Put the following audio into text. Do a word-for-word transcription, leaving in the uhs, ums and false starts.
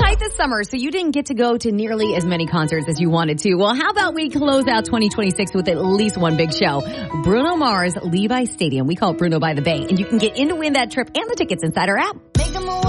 tight this summer, so you didn't get to go to nearly as many concerts as you wanted to. Well, how about we close out twenty twenty-six with at least one big show? Bruno Mars, Levi Stadium. We call it Bruno by the Bay. And you can get in to win that trip and the tickets inside our app. Make 'em away.